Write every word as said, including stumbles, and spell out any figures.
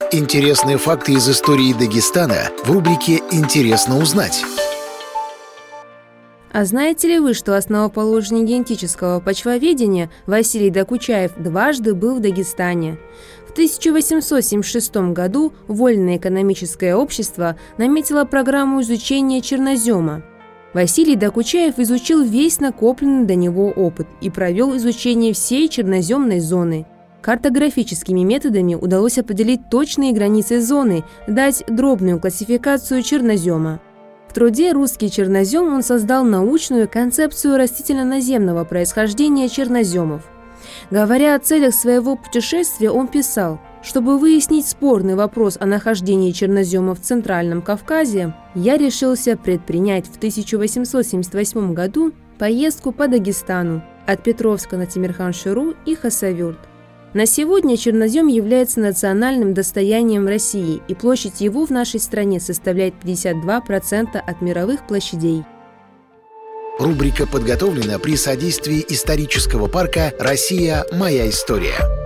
Интересные факты из истории Дагестана в рубрике «Интересно узнать». А знаете ли вы, что основоположник генетического почвоведения Василий Докучаев дважды был в Дагестане? В тысяча восемьсот семьдесят шестом году Вольное экономическое общество наметило программу изучения чернозема. Василий Докучаев изучил весь накопленный до него опыт и провел изучение всей черноземной зоны. Картографическими методами удалось определить точные границы зоны, дать дробную классификацию чернозема. В труде «Русский чернозем» он создал научную концепцию растительно-наземного происхождения черноземов. Говоря о целях своего путешествия, он писал: «Чтобы выяснить спорный вопрос о нахождении чернозема в Центральном Кавказе, я решился предпринять в тысяча восемьсот семьдесят восьмом году поездку по Дагестану от Петровска на Темирхан-Шуру и Хасавюрт. На сегодня чернозем является национальным достоянием России, и площадь его в нашей стране составляет пятьдесят два процента от мировых площадей». Рубрика подготовлена при содействии исторического парка «Россия. Моя история».